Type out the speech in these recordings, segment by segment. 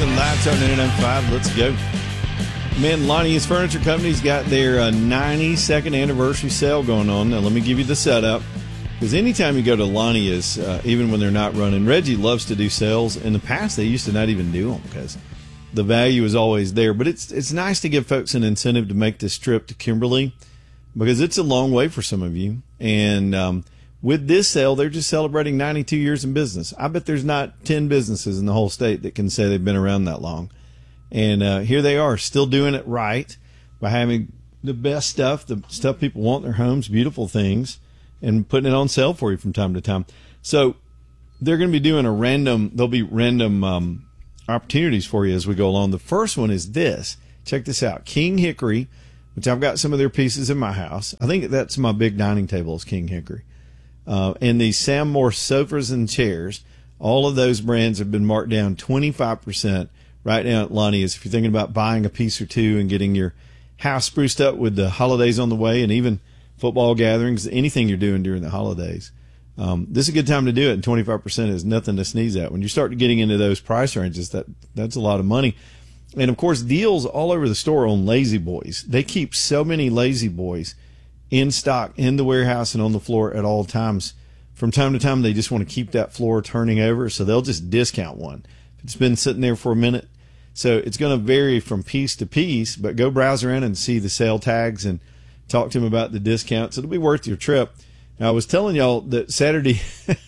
Lights on 99.5. Let's go. Man, Lonnie's Furniture Company's got their 92nd anniversary sale going on. Now, let me give you the setup. Because anytime you go to Lonnie's, even when they're not running, Reggie loves to do sales. In the past, they used to not even do them because the value is always there. But it's nice to give folks an incentive to make this trip to Kimberly because it's a long way for some of you. And with this sale, they're just celebrating 92 years in business. I bet there's not 10 businesses in the whole state that can say they've been around that long. And here they are, still doing it right by having the best stuff, the stuff people want in their homes, beautiful things, and putting it on sale for you from time to time. So they're going to be doing there'll be random opportunities for you as we go along. The first one is this. Check this out. King Hickory, which I've got some of their pieces in my house. I think that's my big dining table is King Hickory. And the Sam Moore sofas and chairs, all of those brands have been marked down 25% right now at Lonnie's. If you're thinking about buying a piece or two and getting your house spruced up with the holidays on the way and even football gatherings, anything you're doing during the holidays, this is a good time to do it. And 25% is nothing to sneeze at. When you start getting into those price ranges, that's a lot of money. And of course, deals all over the store on Lazy Boys. They keep so many Lazy Boys in stock in the warehouse and on the floor at all times. From time to time, they just want to keep that floor turning over, so they'll just discount one. It's been sitting there for a minute. So it's going to vary from piece to piece, but go browse around and see the sale tags and talk to them about the discounts. It'll be worth your trip. Now, I was telling y'all that Saturday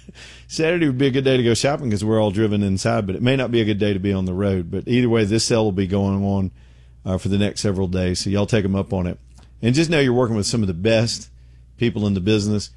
would be a good day to go shopping because we're all driven inside, but it may not be a good day to be on the road. But either way, this sale will be going on for the next several days, so y'all take them up on it. And just know you're working with some of the best people in the business.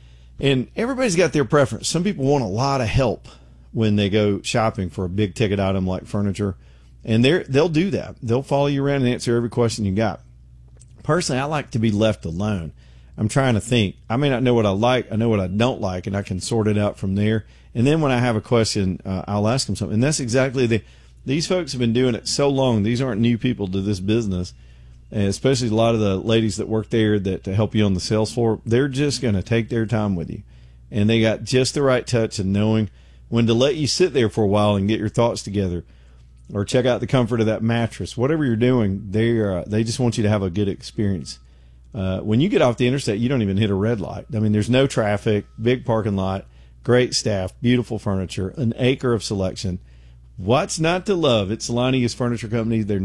And everybody's got their preference. Some people want a lot of help when they go shopping for a big ticket item like furniture. And they'll do that. They'll follow you around and answer every question you got. Personally, I like to be left alone. I'm trying to think. I may not know what I like. I know what I don't like, and I can sort it out from there. And then when I have a question, I'll ask them something. And that's exactly these folks have been doing it so long. These aren't new people to this business. And especially a lot of the ladies that work there to help you on the sales floor, they're just going to take their time with you. And they got just the right touch of knowing when to let you sit there for a while and get your thoughts together or check out the comfort of that mattress. Whatever you're doing, they just want you to have a good experience. When you get off the interstate, you don't even hit a red light. I mean, there's no traffic, big parking lot, great staff, beautiful furniture, an acre of selection. What's not to love? It's Lonnie's Furniture Company, their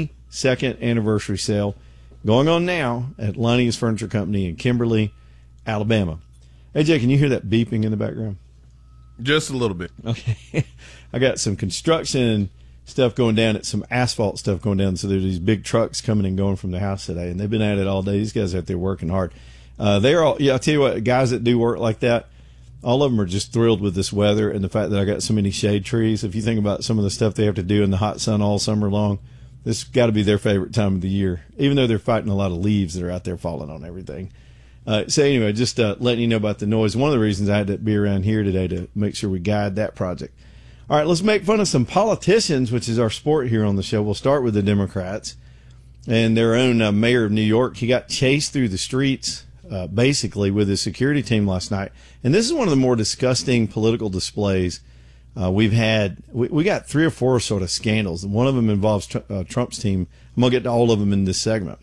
92nd anniversary sale going on now at Lonnie's Furniture Company in Kimberly, Alabama. Hey, Jay, can you hear that beeping in the background? Just a little bit. Okay. I got some construction stuff going down, at some asphalt stuff going down. So there's these big trucks coming and going from the house today, and they've been at it all day. These guys are out there working hard. They're all, I'll tell you what, guys that do work like that, all of them are just thrilled with this weather and the fact that I got so many shade trees. If you think about some of the stuff they have to do in the hot sun all summer long, this has got to be their favorite time of the year, even though they're fighting a lot of leaves that are out there falling on everything. So anyway, just letting you know about the noise. One of the reasons I had to be around here today to make sure we guide that project. All right, let's make fun of some politicians, which is our sport here on the show. We'll start with the Democrats and their own mayor of New York. He got chased through the streets, basically, with his security team last night. And this is one of the more disgusting political displays we've had. We got 3 or 4 sort of scandals, and one of them involves Trump's team. I'm going to get to all of them in this segment.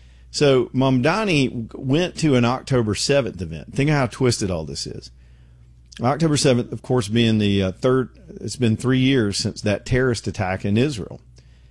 So Mamdani went to an October 7th event. Think of how twisted all this is. October 7th, of course, being the it's been 3 years since that terrorist attack in Israel.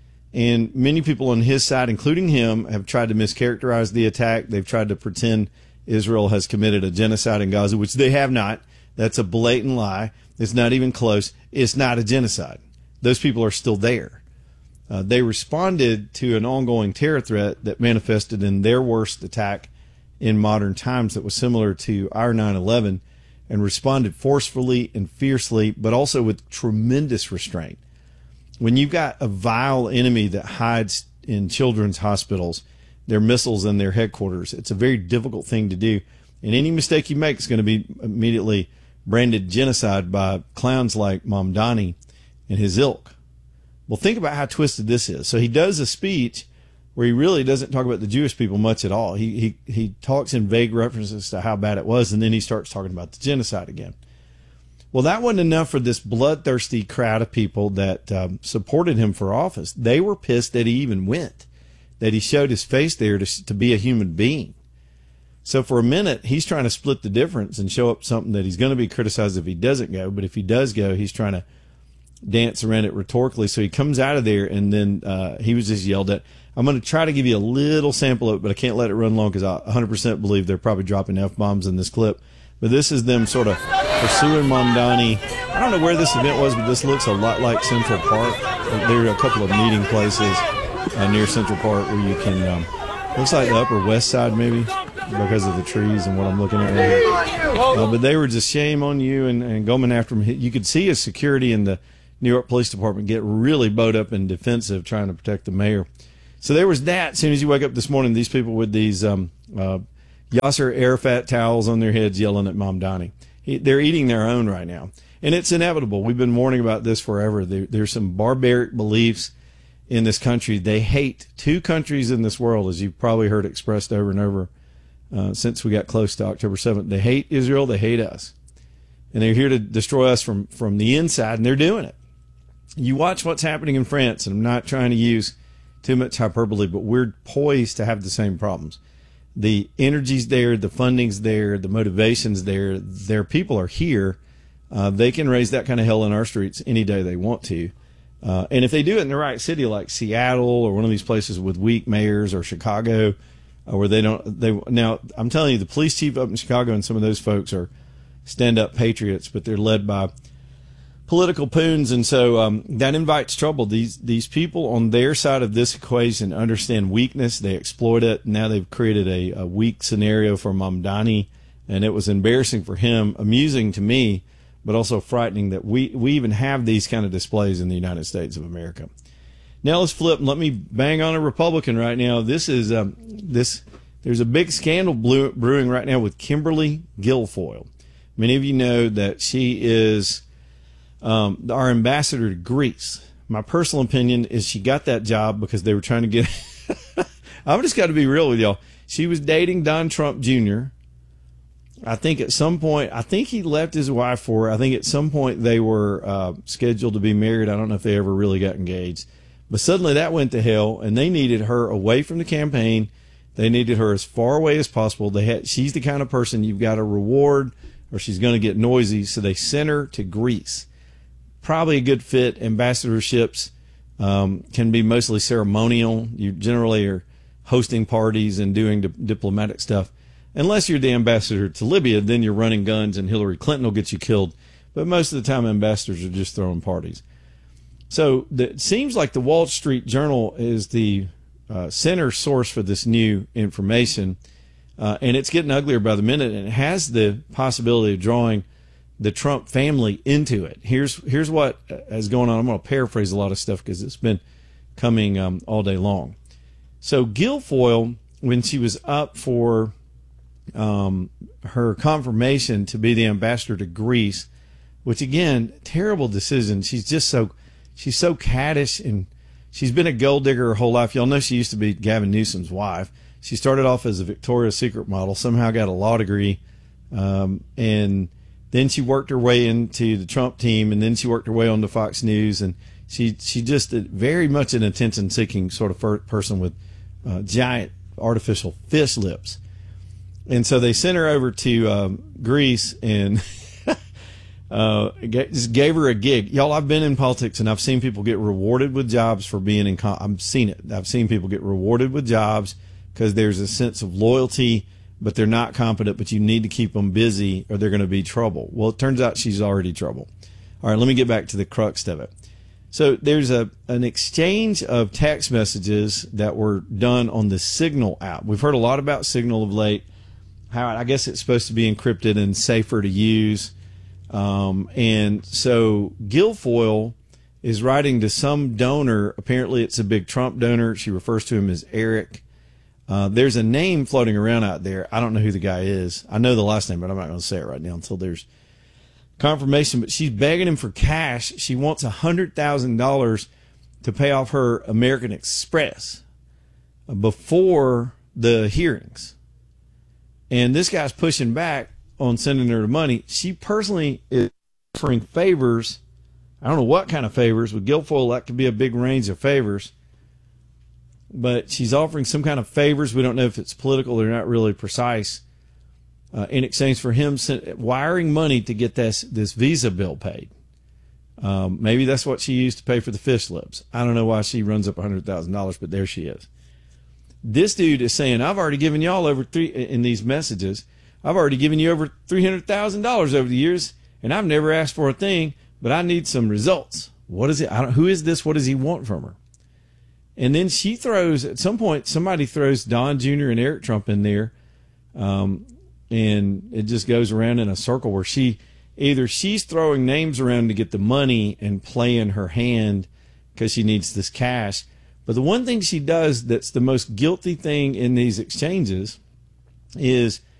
And many people on his side, including him, have tried to mischaracterize the attack. They've tried to pretend Israel has committed a genocide in Gaza, which they have not. That's a blatant lie. It's not even close. It's not a genocide. Those people are still there. They responded to an ongoing terror threat that manifested in their worst attack in modern times that was similar to our 9/11, and responded forcefully and fiercely, but also with tremendous restraint. When you've got a vile enemy that hides in children's hospitals, their missiles in their headquarters, it's a very difficult thing to do. And any mistake you make is going to be immediately branded genocide by clowns like Mamdani and his ilk. Well, think about how twisted this is. So he does a speech where he really doesn't talk about the Jewish people much at all. He talks in vague references to how bad it was, and then he starts talking about the genocide again. Well, that wasn't enough for this bloodthirsty crowd of people that supported him for office. They were pissed that he even went, that he showed his face there to be a human being. So for a minute, he's trying to split the difference and show up something that he's going to be criticized if he doesn't go. But if he does go, he's trying to dance around it rhetorically. So he comes out of there, and then he was just yelled at. I'm going to try to give you a little sample of it, but I can't let it run long because I 100% believe they're probably dropping F-bombs in this clip. But this is them sort of pursuing Mamdani. I don't know where this event was, but this looks a lot like Central Park. There are a couple of meeting places near Central Park where you can, looks like the Upper West Side maybe, because of the trees and what I'm looking at right here. But they were just shame on you and going after him. You could see his security in the New York Police Department get really bowed up and defensive trying to protect the mayor. So there was that. As soon as you wake up this morning, these people with these Yasser Arafat towels on their heads yelling at Mamdani. They're eating their own right now. And it's inevitable. We've been warning about this forever. There's some barbaric beliefs in this country. They hate two countries in this world, as you've probably heard expressed over and over since we got close to October 7th. They hate Israel. They hate us. And they're here to destroy us from the inside, and they're doing it. You watch what's happening in France, and I'm not trying to use too much hyperbole, but we're poised to have the same problems. The energy's there, the funding's there, the motivation's there. Their people are here. They can raise that kind of hell in our streets any day they want to. And if they do it in the right city like Seattle or one of these places with weak mayors or Chicago, where now I'm telling you, the police chief up in Chicago and some of those folks are stand-up patriots, but they're led by political poons, and so that invites trouble. These people on their side of this equation understand weakness. They exploit it. Now they've created a weak scenario for Mamdani, and it was embarrassing for him, amusing to me, but also frightening that we even have these kind of displays in the United States of America. Now let's flip and let me bang on a Republican right now. This is there's a big scandal brewing right now with Kimberly Guilfoyle. Many of you know that she is our ambassador to Greece. My personal opinion is she got that job because they were trying to get I've just got to be real with y'all. She was dating Don Trump Jr. I think at some point, I think he left his wife for her. I think at some point they were scheduled to be married. I don't know if they ever really got engaged. But suddenly that went to hell, and they needed her away from the campaign. They needed her as far away as possible. She's the kind of person you've got to reward or she's going to get noisy, so they sent her to Greece. Probably a good fit. Ambassadorships can be mostly ceremonial. You generally are hosting parties and doing diplomatic stuff. Unless you're the ambassador to Libya, then you're running guns and Hillary Clinton will get you killed. But most of the time, ambassadors are just throwing parties. So it seems like the Wall Street Journal is the center source for this new information. And it's getting uglier by the minute, and it has the possibility of drawing the Trump family into it. Here's what is going on. I'm going to paraphrase a lot of stuff because it's been coming all day long. So Guilfoyle, when she was up for her confirmation to be the ambassador to Greece, which again, terrible decision. She's so caddish, and she's been a gold digger her whole life. Y'all know she used to be Gavin Newsom's wife. She started off as a Victoria's Secret model, somehow got a law degree, and then she worked her way into the Trump team, and then she worked her way onto Fox News, and she just very much an attention-seeking sort of person with giant artificial fish lips. And so they sent her over to Greece and just gave her a gig. Y'all, I've been in politics, and I've seen people get rewarded with jobs for being in I've seen it. I've seen people get rewarded with jobs because there's a sense of loyalty, but they're not competent, but you need to keep them busy or they're going to be trouble. Well, it turns out she's already trouble. All right, let me get back to the crux of it. So there's an exchange of text messages that were done on the Signal app. We've heard a lot about Signal of late, how I guess it's supposed to be encrypted and safer to use. And so Guilfoyle is writing to some donor. Apparently it's a big Trump donor. She refers to him as Eric. There's a name floating around out there. I don't know who the guy is. I know the last name, but I'm not going to say it right now until there's confirmation. But she's begging him for cash. She wants $100,000 to pay off her American Express before the hearings. And this guy's pushing back on sending her the money. She personally is offering favors. I don't know what kind of favors. With Guilfoyle, that could be a big range of favors. But she's offering some kind of favors. We don't know if it's political. They're not really precise. In exchange for him wiring money to get this visa bill paid. Maybe that's what she used to pay for the fish lips. I don't know why she runs up $100,000, but there she is. This dude is saying, I've already given y'all in these messages, I've already given you over $300,000 over the years, and I've never asked for a thing, but I need some results. What is it? Who is this? What does he want from her? And then she throws, at some point, somebody throws Don Jr. and Eric Trump in there, and it just goes around in a circle where she's throwing names around to get the money and playing her hand because she needs this cash. But the one thing she does that's the most guilty thing in these exchanges is